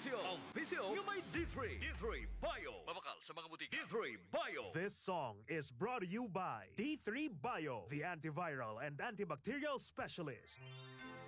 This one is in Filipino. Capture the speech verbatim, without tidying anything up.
Visio. Ang Visio yung may D three. D three Bio. Mabakal sa mga butika. D three Bio. This song is brought to you by D three Bio, the antiviral and antibacterial specialist.